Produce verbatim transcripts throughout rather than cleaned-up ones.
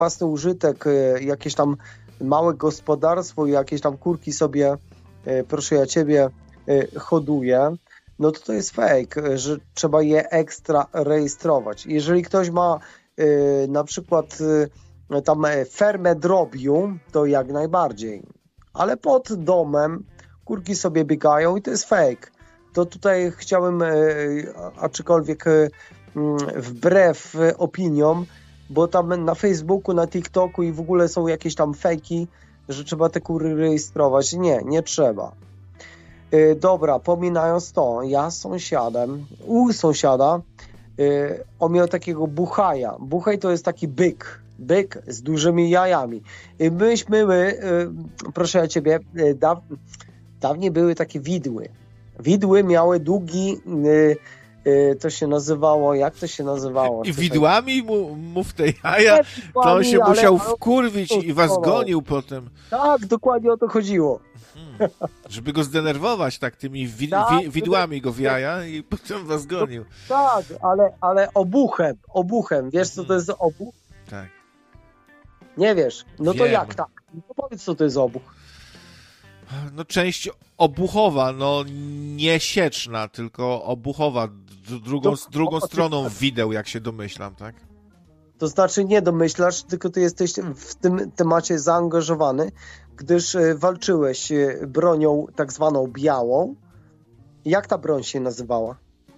własny użytek, jakieś tam małe gospodarstwo i jakieś tam kurki sobie, proszę ja ciebie, hoduje, no to to jest fake, że trzeba je ekstra rejestrować. Jeżeli ktoś ma na przykład tam fermę drobiu, to jak najbardziej. Ale pod domem kurki sobie biegają i to jest fake. To tutaj chciałem, aczkolwiek wbrew opiniom, bo tam na Facebooku, na TikToku i w ogóle są jakieś tam fejki, że trzeba te kury rejestrować. Nie, nie trzeba. Yy, dobra, pominając to, ja z sąsiadem, u sąsiada, yy, on miał takiego buchaja. Buchaj to jest taki byk, byk z dużymi jajami. Yy, myśmy, my, yy, proszę ja ciebie, yy, daw, dawniej były takie widły. Widły miały długi... Yy, to się nazywało, jak to się nazywało? I widłami mu, mu w te jaja, nie, widłami, to on się musiał ale, wkurwić i was gonił potem. Tak, dokładnie o to chodziło. Hmm. Żeby go zdenerwować tak tymi wi- tak, wi- widłami go w jaja i potem was gonił. Tak, ale, ale obuchem, obuchem. Wiesz, co to jest obuch? Tak. Nie wiesz? No Wiem. To jak tak? No powiedz, co to jest obuch. No część obuchowa, no nie sieczna, tylko obuchowa, drugą, to, drugą o, stroną wideł, jak się domyślam, tak? To znaczy nie domyślasz, tylko ty jesteś w tym temacie zaangażowany, gdyż walczyłeś bronią tak zwaną białą. Jak ta broń się nazywała?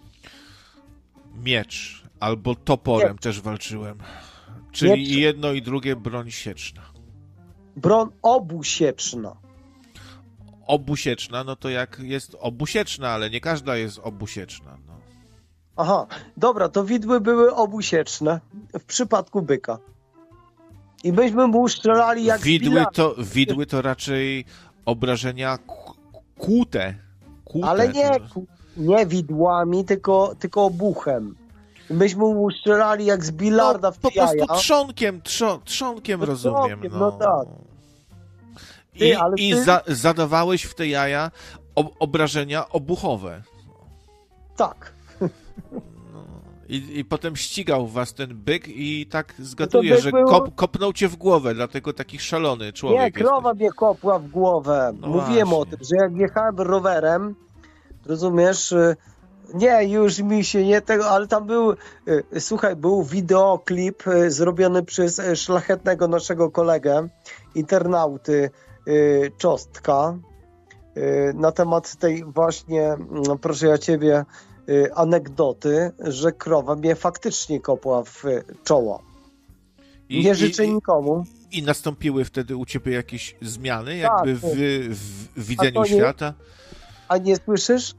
Miecz, albo toporem Miecz. Też walczyłem. Czyli Miecz. I jedno i drugie broń sieczna. Broń obusieczna. Obusieczna, no to jak jest obusieczna, ale nie każda jest obusieczna. No. Aha, dobra, to widły były obusieczne w przypadku byka. I myśmy mu strzelali jak widły to, widły to raczej obrażenia kłute. kłute ale nie, to... nie widłami, tylko, tylko obuchem. I myśmy mu strzelali jak z bilarda no, w po jaja. prostu trzonkiem, trzo, trzonkiem no, rozumiem. Trzonkiem, no. no tak. Ty, I ale ty... i za, zadawałeś w te jaja ob, obrażenia obuchowe. Tak. No. I, I potem ścigał was ten byk i tak zgaduję, no że był... kop, kopnął cię w głowę, dlatego taki szalony człowiek Nie, krowa jesteś. mnie kopła w głowę. No Mówiłem właśnie. o tym, że jak jechałem rowerem, rozumiesz, nie, już mi się nie tego, ale tam był, słuchaj, był wideoklip zrobiony przez szlachetnego naszego kolegę, internauty Czostka, na temat tej właśnie, proszę ja ciebie, anegdoty, że krowa mnie faktycznie kopła w czoło. I, nie życzę i, nikomu. I nastąpiły wtedy u ciebie jakieś zmiany, jakby tak, w, w widzeniu a nie, świata? A nie słyszysz?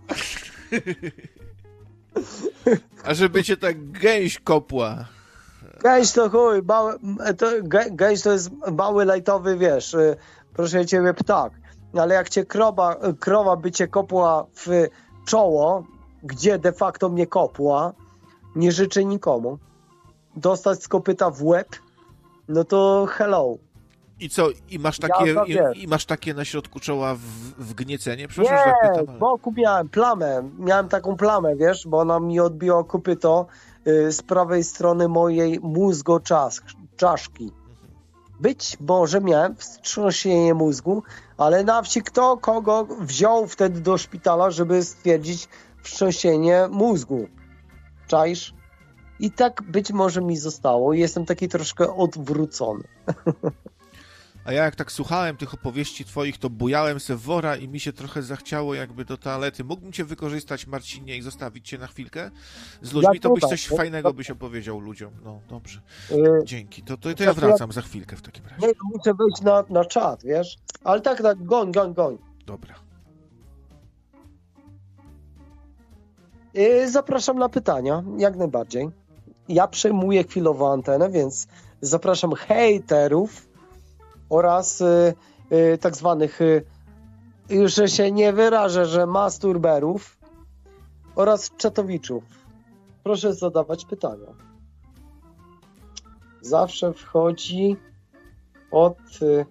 A żeby cię tak gęś kopła. Gęś to chuj, mały, to, gęś to jest mały, lajtowy, wiesz, proszę ciebie, ptak. Ale jak cię krowa, krowa by cię kopła w czoło, gdzie de facto mnie kopła, nie życzę nikomu. Dostać z kopyta w łeb, no to hello. I co, i masz takie, ja i, i masz takie na środku czoła w, wgniecenie? Przepraszam, nie, że pytam, ale... z boku miałem plamę, miałem taką plamę, wiesz, bo ona mi odbiła kopyto y, z prawej strony mojej mózgoczaszki. Być może miałem wstrząsienie mózgu, ale na wsi kto kogo wziął wtedy do szpitala, żeby stwierdzić wstrząsienie mózgu. Czaisz? I tak być może mi zostało. Jestem taki troszkę odwrócony. A ja jak tak słuchałem tych opowieści twoich, to bujałem se wora i mi się trochę zachciało jakby do toalety. Mógłbym cię wykorzystać, Marcinie, i zostawić cię na chwilkę z ludźmi? Ja to byś coś tak, fajnego tak. byś opowiedział ludziom. No, dobrze. Yy, Dzięki. To, to, to ja wracam za chwilkę w takim razie. Nie, muszę wejść na, na czat, wiesz? Ale tak, tak, goń, goń, goń. Dobra. Yy, zapraszam na pytania, jak najbardziej. Ja przejmuję chwilowo antenę, więc zapraszam hejterów oraz y, y, tak zwanych, y, już się nie wyrażę, że masturberów oraz czatowiczów. Proszę zadawać pytania. Zawsze wchodzi od... Y,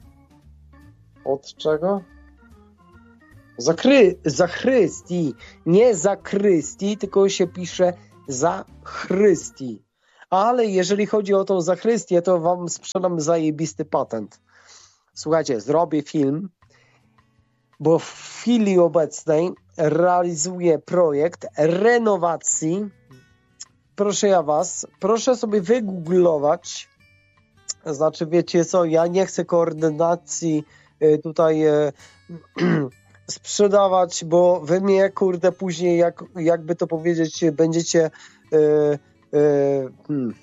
od czego? Zakry, zachrystii. Nie zakrystii, tylko się pisze zachrystii. Ale jeżeli chodzi o tą zachrystię, to wam sprzedam zajebisty patent. Słuchajcie, zrobię film, bo w chwili obecnej realizuję projekt renowacji. Proszę ja was, proszę sobie wygooglować. Znaczy, wiecie co, ja nie chcę koordynacji tutaj e, sprzedawać, bo wy mnie, kurde, później, jak, jakby to powiedzieć, będziecie e, e, hmm,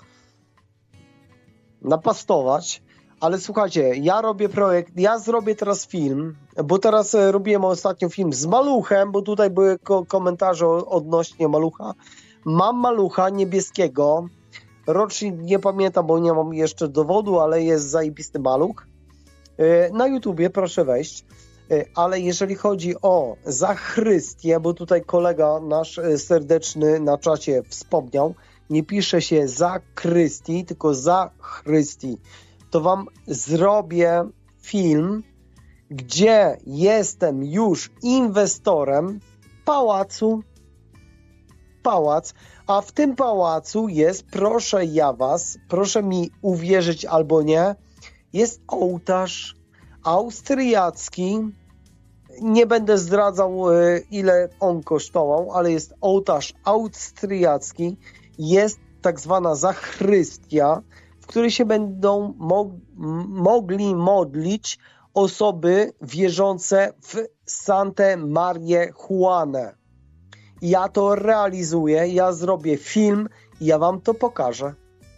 napastować. Ale słuchajcie, ja robię projekt, ja zrobię teraz film, bo teraz robiłem ostatnio film z maluchem, bo tutaj były ko- komentarze odnośnie malucha. Mam malucha niebieskiego, rocznik nie pamiętam, bo nie mam jeszcze dowodu, ale jest zajebisty maluch. Na YouTubie proszę wejść. Ale jeżeli chodzi o zachrystię, bo tutaj kolega nasz serdeczny na czacie wspomniał, nie pisze się zakrystii, tylko zachrystii, to wam zrobię film, gdzie jestem już inwestorem pałacu, pałac, a w tym pałacu jest, proszę ja was, proszę mi uwierzyć albo nie, jest ołtarz austriacki, nie będę zdradzał ile on kosztował, ale jest ołtarz austriacki, jest tak zwana zachrystia, w której się będą mo- mogli modlić osoby wierzące w Santę Marię Juanę. Ja to realizuję, ja zrobię film i ja wam to pokażę.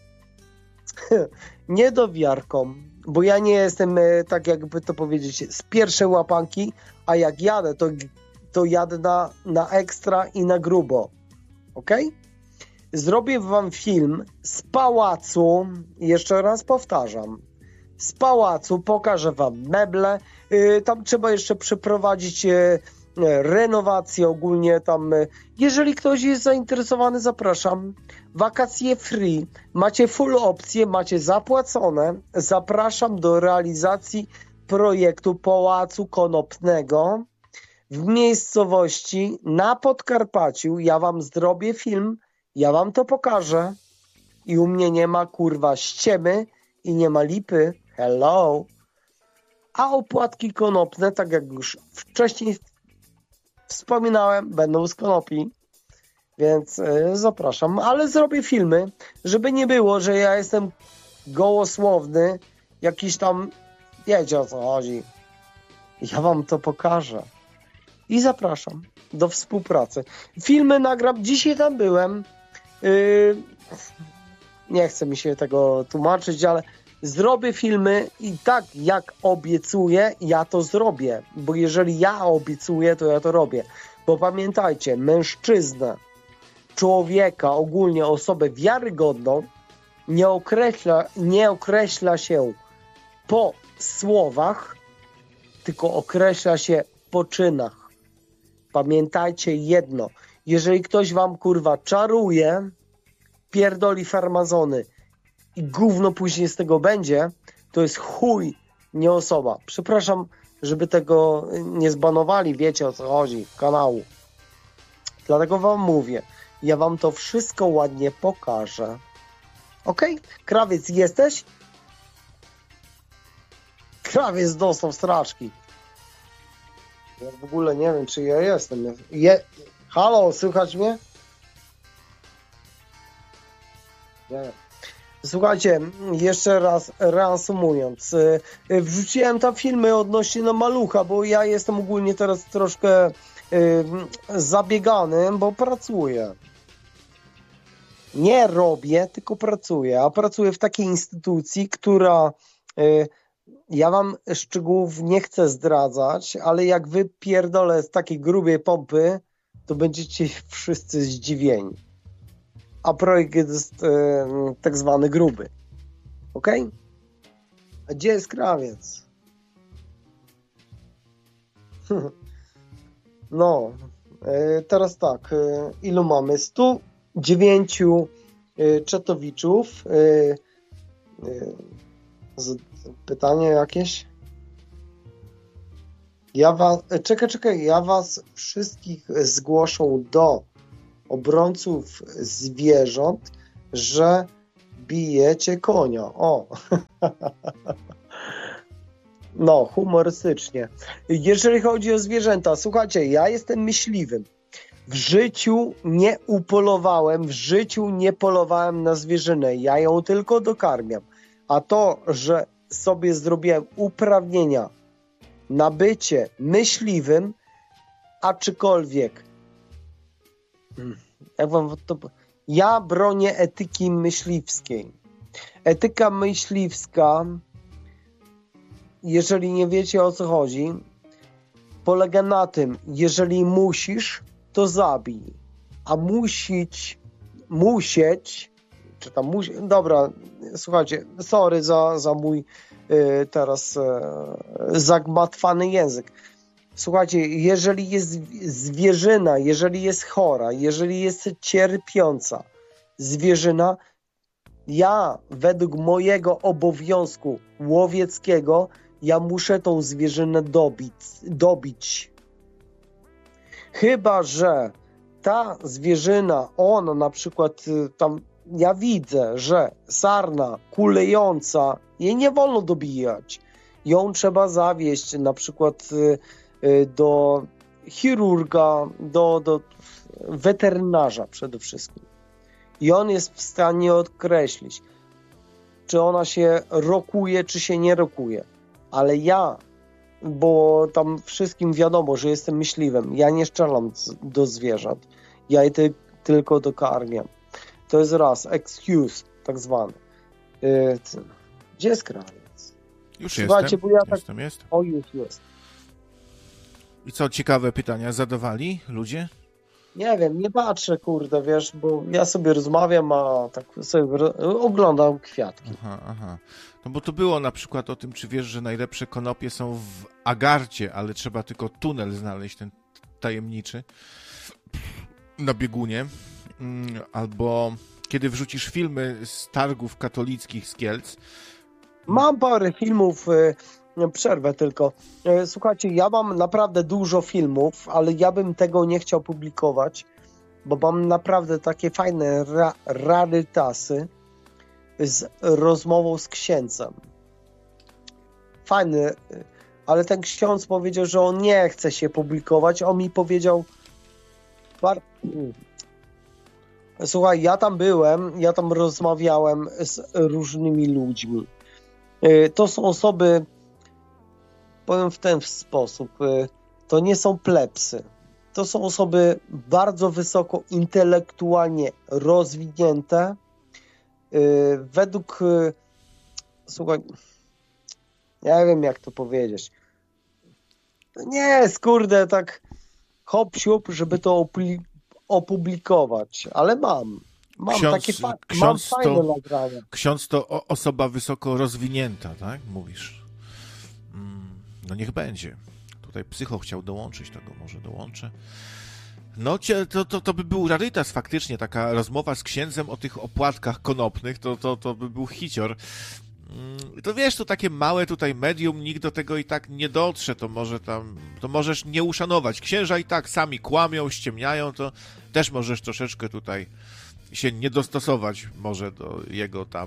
Niedowiarką, bo ja nie jestem, tak jakby to powiedzieć, z pierwszej łapanki, a jak jadę, to, to jadę na, na ekstra i na grubo. Ok? Zrobię wam film z pałacu, jeszcze raz powtarzam, z pałacu, pokażę wam meble, yy, tam trzeba jeszcze przeprowadzić yy, renowację ogólnie tam. Yy. Jeżeli ktoś jest zainteresowany, zapraszam. Wakacje free, macie full opcje, macie zapłacone. Zapraszam do realizacji projektu Pałacu Konopnego w miejscowości na Podkarpaciu. Ja wam zrobię film, ja wam to pokażę i u mnie nie ma kurwa ściemy i nie ma lipy. Hello. A opłatki konopne, tak jak już wcześniej wspominałem, będą z konopi. Więc y, zapraszam. Ale zrobię filmy, żeby nie było, że ja jestem gołosłowny, jakiś tam, wiecie o co chodzi. Ja wam to pokażę. I zapraszam do współpracy. Filmy nagram. Dzisiaj tam byłem. Yy, nie chcę mi się tego tłumaczyć, ale zrobię filmy i tak jak obiecuję, ja to zrobię. Bo jeżeli ja obiecuję, to ja to robię. Bo pamiętajcie, mężczyznę, człowieka, ogólnie osobę wiarygodną nie określa, nie określa się po słowach, tylko określa się po czynach. Pamiętajcie jedno, jeżeli ktoś wam kurwa czaruje, pierdoli farmazony i gówno później z tego będzie, to jest chuj, nie osoba. Przepraszam, żeby tego nie zbanowali, wiecie o co chodzi, kanału. Dlatego wam mówię, ja wam to wszystko ładnie pokażę. Okej? Okay? Krawiec jesteś? Krawiec dostał straczki. Ja w ogóle nie wiem, czy ja jestem. Je... Halo, słychać mnie? Nie. Słuchajcie, jeszcze raz reasumując, wrzuciłem tam filmy odnośnie no malucha, bo ja jestem ogólnie teraz troszkę y, zabiegany, bo pracuję. Nie robię, tylko pracuję, a pracuję w takiej instytucji, która y, ja wam szczegółów nie chcę zdradzać, ale jak wy pierdolę z takiej grubej pompy, to będziecie wszyscy zdziwieni. A projekt jest e, tak zwany gruby. Ok? A gdzie jest krawiec? No, e, teraz tak. E, ilu mamy? stu dziewięciu e, czatowiczów. E, e, z, pytanie jakieś? Ja was, e, czekaj, czekaj. Ja was wszystkich zgłoszę do obrońców zwierząt, że bijecie konia. O! No, humorystycznie. Jeżeli chodzi o zwierzęta, słuchajcie, ja jestem myśliwym. W życiu nie upolowałem, w życiu nie polowałem na zwierzynę. Ja ją tylko dokarmiam. A to, że sobie zrobiłem uprawnienia na bycie myśliwym, aczkolwiek jak wam to... ja bronię etyki myśliwskiej. Etyka myśliwska, jeżeli nie wiecie, o co chodzi, polega na tym, jeżeli musisz, to zabij. A musić, musieć, czy tam musi... Dobra, słuchajcie, sorry za, za mój y, teraz y, zagmatwany język. Słuchajcie, jeżeli jest zwierzyna, jeżeli jest chora, jeżeli jest cierpiąca zwierzyna, ja według mojego obowiązku łowieckiego, ja muszę tą zwierzynę dobić. dobić. Chyba że ta zwierzyna, ona na przykład tam, ja widzę, że sarna kulejąca, jej nie wolno dobijać. Ją trzeba zawieźć na przykład do chirurga, do, do weterynarza przede wszystkim. I on jest w stanie określić, czy ona się rokuje, czy się nie rokuje. Ale ja, bo tam wszystkim wiadomo, że jestem myśliwym, ja nie strzelam do zwierząt, ja je ty, tylko dokarmiam. To jest raz, excuse tak zwany. Yy, gdzie jest krawiec? Już jestem, bo ja tak... jestem, jestem. O, już jest. I co, ciekawe pytania zadawali ludzie? Nie wiem, nie patrzę, kurde, wiesz, bo ja sobie rozmawiam, a tak sobie oglądam kwiatki. Aha, aha. No bo to było na przykład o tym, czy wiesz, że najlepsze konopie są w Agarcie, ale trzeba tylko tunel znaleźć, ten tajemniczy, na biegunie. Albo kiedy wrzucisz filmy z targów katolickich z Kielc. Mam parę filmów, przerwę tylko. Słuchajcie, ja mam naprawdę dużo filmów, ale ja bym tego nie chciał publikować, bo mam naprawdę takie fajne ra- rarytasy z rozmową z księdzem. Fajny, ale ten ksiądz powiedział, że on nie chce się publikować. On mi powiedział... Słuchaj, ja tam byłem, ja tam rozmawiałem z różnymi ludźmi. To są osoby, powiem w ten sposób, to nie są plebsy. To są osoby bardzo wysoko intelektualnie rozwinięte. Według, słuchaj, nie wiem jak to powiedzieć. Nie, skurde, tak hop siup, żeby to opublikować, ale mam. Mam ksiądz, takie fa- ksiądz mam fajne to, nagrania. Ksiądz to o, osoba wysoko rozwinięta, tak? Mówisz. No niech będzie. Tutaj psycho chciał dołączyć, tego może dołączę. No to, to, to by był rarytas faktycznie, taka rozmowa z księdzem o tych opłatkach konopnych, to, to, to by był hicior. To wiesz, to takie małe tutaj medium, nikt do tego i tak nie dotrze, to może tam, to możesz nie uszanować. Księża i tak sami kłamią, ściemniają, to też możesz troszeczkę tutaj się nie dostosować może do jego tam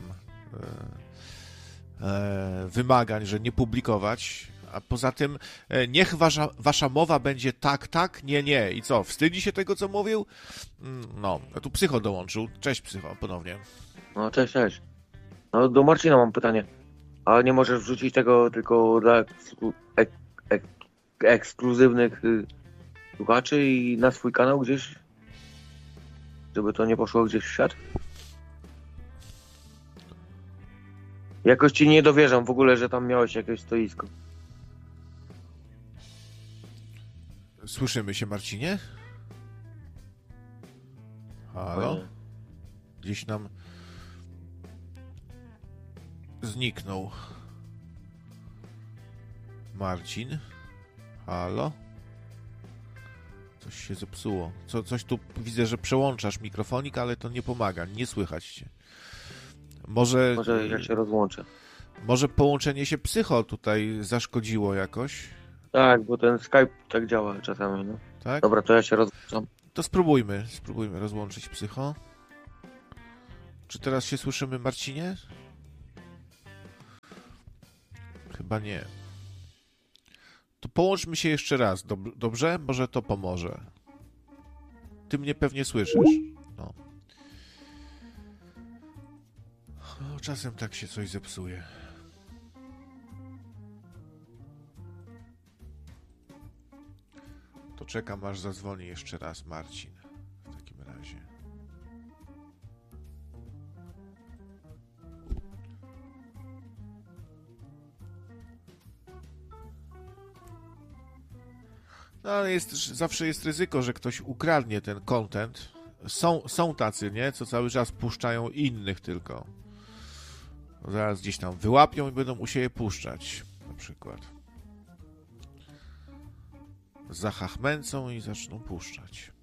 e, e, wymagań, że nie publikować. A poza tym e, niech wasza, wasza mowa będzie tak, tak, nie, nie. I co, wstydzi się tego, co mówił? No, a tu psycho dołączył. Cześć psycho, ponownie. No, cześć, cześć. No, do Marcina mam pytanie. A nie możesz wrzucić tego tylko dla eksklu- ek- ek- ekskluzywnych y, słuchaczy i na swój kanał gdzieś? Żeby to nie poszło gdzieś w świat? Jakoś ci nie dowierzam w ogóle, że tam miałeś jakieś stoisko. Słyszymy się, Marcinie? Halo? Gdzieś nam zniknął Marcin. Halo? Coś się zepsuło. Co, coś tu widzę, że przełączasz mikrofonik, ale to nie pomaga. Nie słychać cię. Może... Może jak się rozłączę. Może połączenie się psycho tutaj zaszkodziło jakoś? Tak, bo ten Skype tak działa czasami, no. Tak? Dobra, to ja się rozłączam. To spróbujmy. Spróbujmy rozłączyć psycho. Czy teraz się słyszymy, Marcinie? Chyba nie. To połączmy się jeszcze raz, dob- dobrze? Może to pomoże. Ty mnie pewnie słyszysz. No. O, czasem tak się coś zepsuje. To czekam, aż zadzwoni jeszcze raz Marcin. W takim razie. No ale jest, zawsze jest ryzyko, że ktoś ukradnie ten content. Są, są tacy, nie? Co cały czas puszczają innych tylko. Zaraz gdzieś tam wyłapią i będą u siebie puszczać. Na przykład. Zachachmęcą i zaczną puszczać.